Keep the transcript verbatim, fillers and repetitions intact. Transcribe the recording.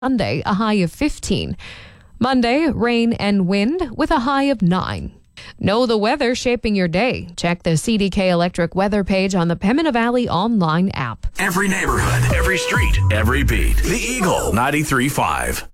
Sunday, a high of fifteen. Monday, rain and wind with a high of nine. Know the weather shaping your day. Check the C D K Electric weather page on the Pembina Valley online app. Every neighborhood, every street, every beat. The Eagle ninety-three point five.